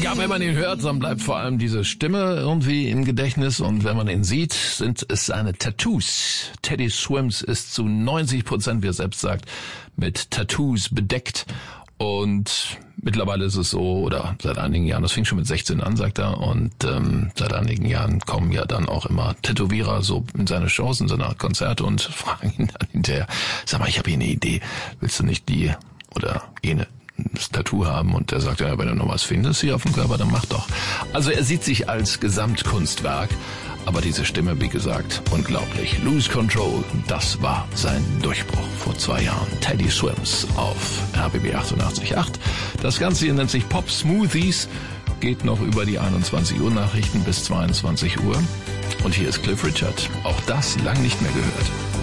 Ja, wenn man ihn hört, dann bleibt vor allem diese Stimme irgendwie im Gedächtnis. Und wenn man ihn sieht, sind es seine Tattoos. Teddy Swims ist zu 90%, wie er selbst sagt, mit Tattoos bedeckt. Und mittlerweile ist es so, oder seit einigen Jahren, das fing schon mit 16 an, sagt er, und seit einigen Jahren kommen ja dann auch immer Tätowierer so in seine Shows, in seine Konzerte und fragen ihn dann hinterher, sag mal, ich habe hier eine Idee, willst du nicht die oder jene das Tattoo haben? Und der sagt, ja, wenn du noch was findest hier auf dem Körper, dann mach doch. Also er sieht sich als Gesamtkunstwerk, aber diese Stimme, wie gesagt, unglaublich. Lose Control, das war sein Durchbruch vor 2 Jahren. Teddy Swims auf RBB 88.8. Das Ganze hier nennt sich Pop Smoothies, geht noch über die 21 Uhr Nachrichten bis 22 Uhr. Und hier ist Cliff Richard. Auch das lang nicht mehr gehört.